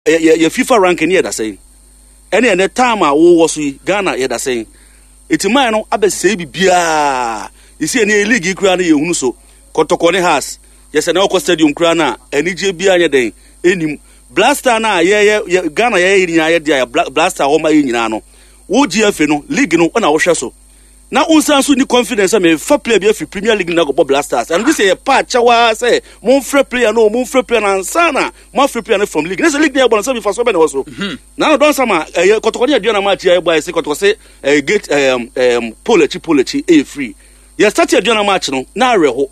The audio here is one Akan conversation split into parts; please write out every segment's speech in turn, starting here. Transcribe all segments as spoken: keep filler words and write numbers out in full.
ye FIFA ranking here that saying any and the time I was Ghana here that saying it's mine no abese bibia you see any league kura na yehunu so Kotoko ne has yes na Oko stadium kura na ani je bia nya den enim Blaster na ye ye Ghana ye nyina ye dia Blaster ho ma ye nyina no wo G F no league no na wo hwe so na unsan so ni confidence me fa player bi afi Premier League na go Blasters and we say pa chawa say mon free player no mon free player na sana mon free player from league na league na bon so be for so be na so na don sama Kotoko ne aduana match ya boy say Kotoko say gate um um polechi polechi e free ya start aduana match no na reho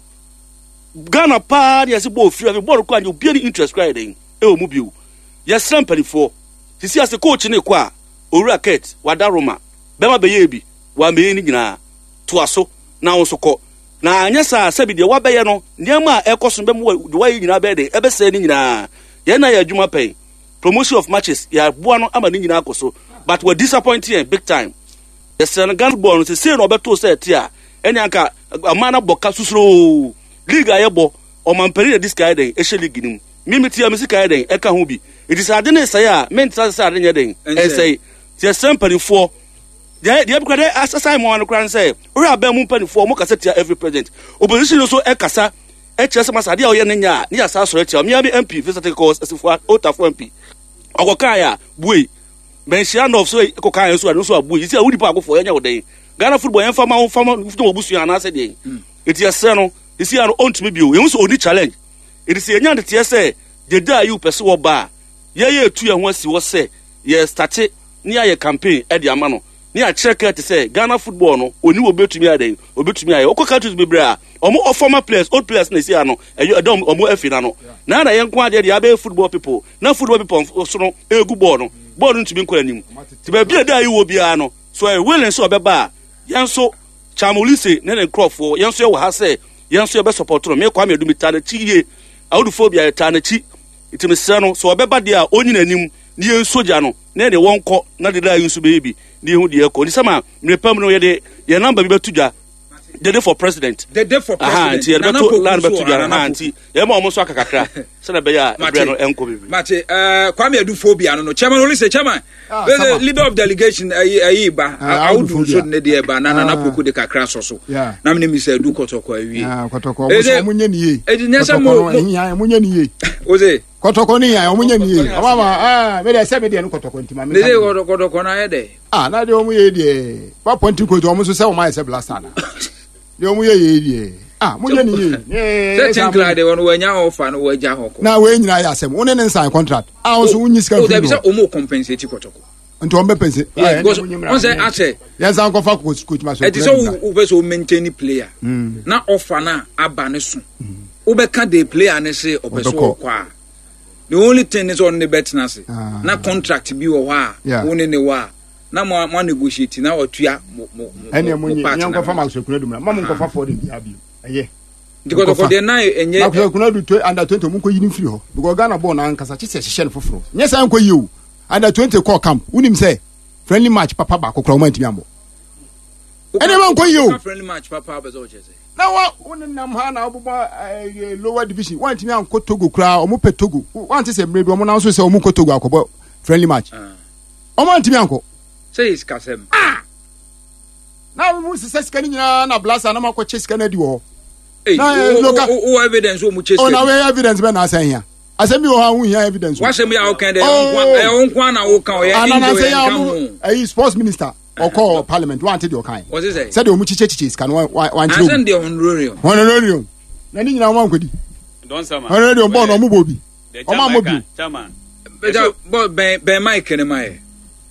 Ghana pa ya say ball free ball ko anyo bi any interest cry den e o mu biu ya slampani for sisi as coach ne kwa owura Kate wadaroma bema be ye bi wa me ni nyina to aso na won so ko na anya sa sabi de wa beye no niam a ekoso be mu wa nyina be de ebe se ni nyina ye na ya adwuma pen promotion of matches ya boa no ama ni nyina akoso but we disappointing big time the Senegal born say say no beto say tia eni anka amana boka susuro league ayebo o man peri this guy den e she league nim mimi tia misika den e ka ho bi it is ade ne say a men tsa say ade den e say tia sampani for the the because as Simon Kran say we are be mu panifo mo kasa tia every president opposition so e kasa e chese masade a o ye nya ni asa so tia me am M P visit cause asifo otafo M P okokan ya buyi ben share of so okokan so no so buyi see a wudi pa agofo ye nya woden Ghana football yen fama won fama football busu ya na say dey it is say no you see an on to me bio yen so oni challenge it is yen nya de say the day you person wo ba ye ye tu ye ho asi wo say ye start ni aye campaign e de ama no ni a check it say Ghana football no oni wo betumi aden obetumi aye okoka to be bra omo former players old players na see ano e don omo afi na no na na yen ko ade de abe football people na football people so no egu ball no ball no ntumi nkwa anim ti ba bia da yi wo bia no so e willing so obeba yen so chamolise ne ne crofo yen so e wo ha say yen so e be support no me kwa me dumi ta na chi ye awuduphobia ta na chi itimi se no so obeba de a onyina anim ni yen soja no na de won ko na de da yi so be bi ni hu de ko ni sama me pam no ye de ye number bi betudwa the day for president the day for president ah na to land betudwa na anti ye ma omo so akakakra se na be ya bre no enko bi mate eh Kwame Aduphobia no no chairman only say chairman leader of delegation ayi ayi ba awudu so ne de ba na na poku de kakra so so na me mi say Adu Kotoko awie ah Kotoko omo so munye ni ye e di nyasa mo munye ni ye oze Kotoko ni ya omunye ni ye mama ah me de se me de no Kotoko ntima me de Kotoko na ye de ah na de omu ye de pa ponti ko omu so se o ma se Blaster na de omu ye ye de ah munye ni ye se tinkla de won wanya offer no waja hoko na we nyina ya asem one ne sign contract ah so unyi ska o da bi se omu compensate Kotoko nti o mbepense ah on say ache yan san ko fa ko coach ma so e ti so u be so maintain player na offer na aba ne so u be ka de player ne se opeso kwa the only thing is on the bet na se na contract bi wo ha woni ne wa na mo mo negotiate na otua ene munyi nyan ko fa ma so kunadu ma mo ko fa for the abi eye because for the na enye na ko kunadu to under twenty mo ko yini free ho because Ghana ball na ankasa chise hye ne foforo nye san ko yi o under twenty call camp unim say friendly match papa ba kokoro man timi ambo ene man ko yi o friendly match papa ba zo chese na wa woni nam ha na obuba lower division wan timi an ko Togo kra o mo pe Togo wan ti se mre bi o mo na so se o mo ko Togo akobo friendly match o mo timi anko say is kasem ah na mo se se skani nyina na Blaster na makọ chase kana di wo na o evidence o mo chase o na we evidence be na asan hia asem bi o ha hu hia evidence wa sem ya o kan de o nkwa na o kan o ya injo ya kan eh sports minister or call parliament wanted your kind what is it said o mu chiche chiche kan wan wan chiche and the honorarium honorarium na ni nyina wan kwadi don sama honorarium bon o mu bobi o ma mo bi chairman but ben ben Mike ne mai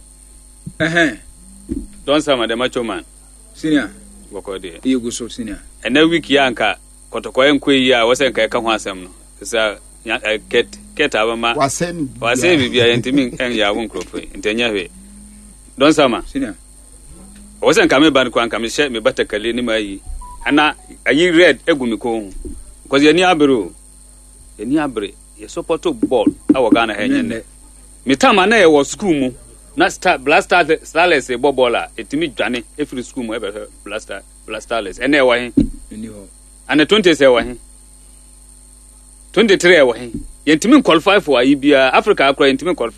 eh don sama the macho man senior boko de you go so senior and na week ya nka Kotoko en kwe ya wose nka ka ho asem no sa ket ket abama wasen wasen bibia yentimi en ya won krofo ntanya hwe don sama senior wose nka me ban kwa nka me she me batakale ni mai ana ayi red egumi ko because yani abro yani abre ye support ball awo Ghana henye ne me tama na ye wo school mu na star Blaster starless e bobola etimi dwane e free school mu e be Blaster Blasterless ene wa hen ni ho ana twenty say wa hen twenty-three wa hen yɛntimi qualify for ayi bia Africa akora yɛntimi qualify